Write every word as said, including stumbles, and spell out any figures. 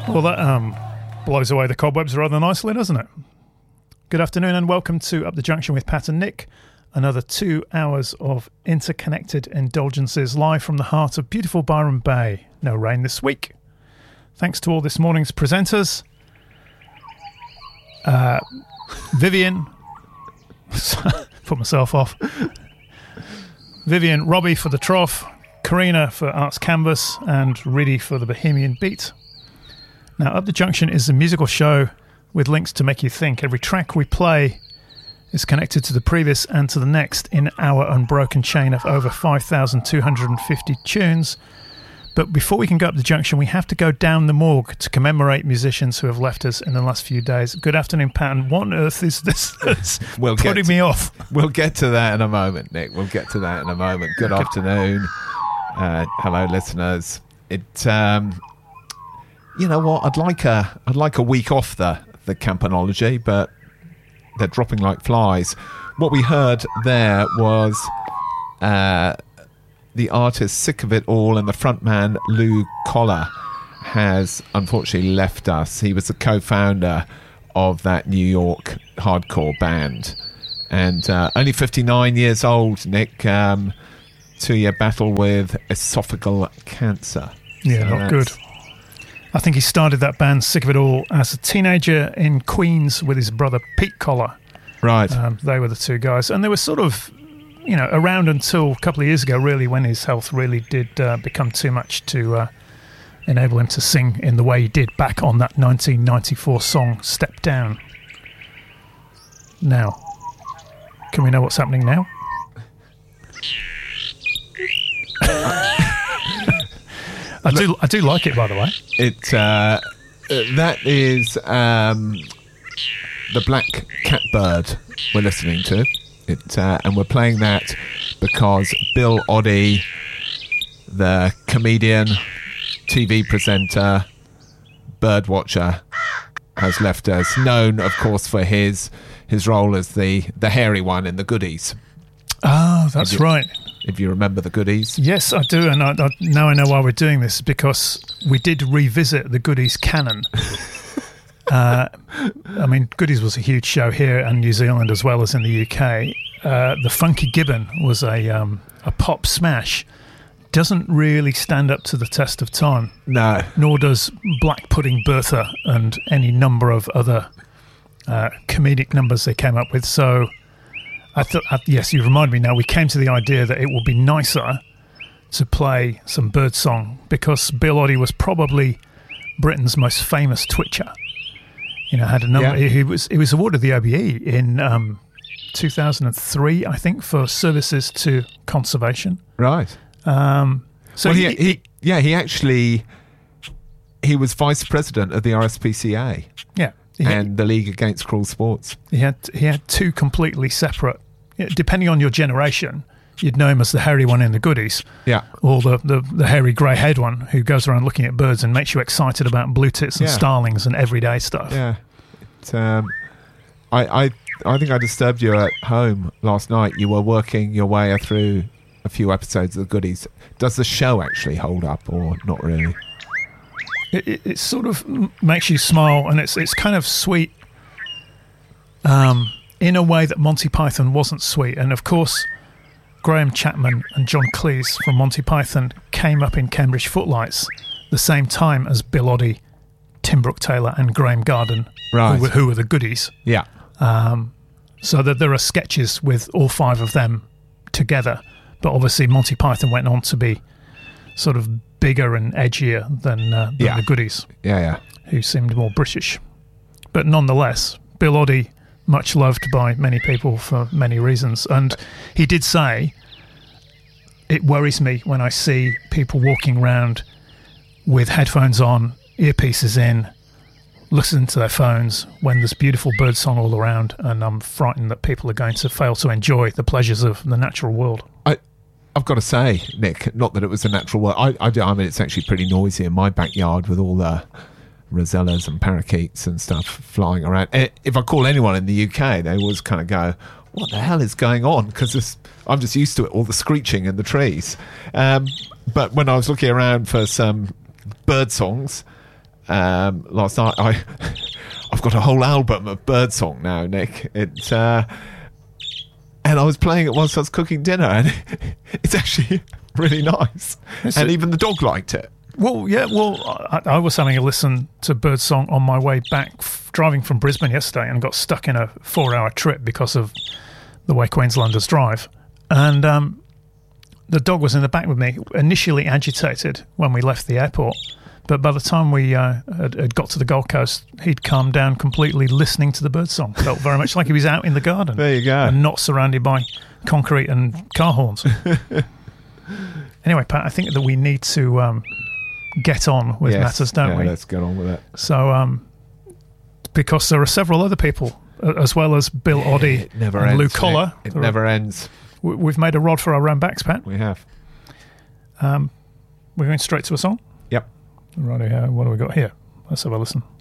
Well, that um, blows away the cobwebs rather nicely, doesn't it? Good afternoon and welcome to Up the Junction with Pat and Nick. Another two hours of interconnected indulgences live from the heart of beautiful Byron Bay. No rain this week. Thanks to all this morning's presenters. Uh, Vivian. Put myself off. Vivian, Robbie for the Trough, Karina for Arts Canvas, and Riddy for the Bohemian Beat. Now, Up the Junction is a musical show with links to make you think. Every track we play is connected to the previous and to the next in our unbroken chain of over five thousand two hundred fifty tunes. But before we can go up the junction, we have to go down the morgue to commemorate musicians who have left us in the last few days. Good afternoon, Pat. And what on earth is this that's we'll putting to, me off? We'll get to that in a moment, Nick. We'll get to that in a moment. Good afternoon. Uh, hello, listeners. It, um, you know what? I'd like a, I'd like a week off the the campanology, but they're dropping like flies. What we heard there was uh, the artist Sick of It All, and the frontman Lou Collar has unfortunately left us. He was the co-founder of that New York hardcore band, and uh, only fifty-nine years old, Nick. Um, two-year battle with esophageal cancer. Yeah, so not good. I think he started that band, Sick of It All, as a teenager in Queens with his brother Pete Collar. Right. Um, they were the two guys. And they were sort of, you know, around until a couple of years ago, really, when his health really did uh, become too much to uh, enable him to sing in the way he did back on that nineteen ninety-four song, Step Down. Now, can we know what's happening now? I do, I do like it, by the way. It uh, that is um, the Black Catbird we're listening to. It uh, and we're playing that because Bill Oddie, the comedian, T V presenter, birdwatcher, has left us. Known, of course, for his his role as the the hairy one in the Goodies. Oh, that's if you, right. If you remember the Goodies. Yes, I do, and I, I, now I know why we're doing this, because we did revisit the Goodies canon. uh, I mean, Goodies was a huge show here in New Zealand as well as in the U K. Uh, the Funky Gibbon was a um, a pop smash. Doesn't really stand up to the test of time. No. Nor does Black Pudding Bertha and any number of other uh, comedic numbers they came up with. So I thought, uh, yes, you remind me now, we came to the idea that it would be nicer to play some Birdsong, because Bill Oddie was probably Britain's most famous twitcher. You know, had a number. Yeah. He was he was awarded the O B E in um, two thousand three, I think, for services to conservation. Right. Um, so well, he, he, he yeah he actually he was vice president of the R S P C A. Yeah. He, and the League Against Cruel Sports. He had he had two completely separate. Depending on your generation, you'd know him as the hairy one in the Goodies. Yeah. Or the, the, the hairy grey-haired one who goes around looking at birds and makes you excited about blue tits and yeah. starlings and everyday stuff. Yeah. It, um, I, I, I think I disturbed you at home last night. You were working your way through a few episodes of the Goodies. Does the show actually hold up or not really? It, it, it sort of makes you smile, and it's it's kind of sweet. Um... in a way that Monty Python wasn't sweet. And of course, Graham Chapman and John Cleese from Monty Python came up in Cambridge Footlights the same time as Bill Oddie, Tim Brooke Taylor and Graham Garden, right. who, were, who were the Goodies. Yeah. Um, so that there are sketches with all five of them together. But obviously Monty Python went on to be sort of bigger and edgier than, uh, than yeah. the Goodies. Yeah, yeah. Who seemed more British. But nonetheless, Bill Oddie, much loved by many people for many reasons. And he did say, it worries me when I see people walking around with headphones on, earpieces in, listening to their phones when there's beautiful birdsong all around, and I'm frightened that people are going to fail to enjoy the pleasures of the natural world. I, I've got to say, Nick, not that it was the natural world. I, I, I mean, it's actually pretty noisy in my backyard with all the rosellas and parakeets and stuff flying around. If I call anyone in the U K, they always kind of go, what the hell is going on? Because I'm just used to it, all the screeching in the trees. Um, but when I was looking around for some bird songs, um, last night. I I've got a whole album of Birdsong now, Nick. It uh, and I was playing it whilst I was cooking dinner, and it's actually really nice. Is and it? even the dog liked it. Well, yeah, well, I, I was having a listen to Birdsong on my way back, f- driving from Brisbane yesterday, and got stuck in a four-hour trip because of the way Queenslanders drive. And um, the dog was in the back with me, initially agitated when we left the airport. But by the time we uh, had, had got to the Gold Coast, he'd calmed down completely listening to the Birdsong. Felt very much like he was out in the garden. There you go. And not surrounded by concrete and car horns. Anyway, Pat, I think that we need to... Um, get on with Yes. matters, don't yeah, we? Let's get on with it. So, um, because there are several other people, uh, as well as Bill Oddie It never and ends. Lou Collar. Nick. It never ends. We, we've made a rod for our own backs, Pat. We have. Um, we're going straight to a song. Yep. Righty, uh, what do we got here? Let's have a listen.